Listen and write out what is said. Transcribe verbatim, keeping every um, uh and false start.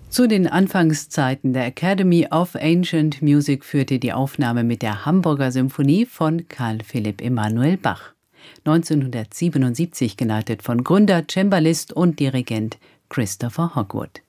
Zu den Anfangszeiten der Academy of Ancient Music führte die Aufnahme mit der Hamburger Symphonie von Carl Philipp Emanuel Bach. neunzehnhundertsiebenundsiebzig geleitet von Gründer, Cembalist und Dirigent Christopher Hogwood.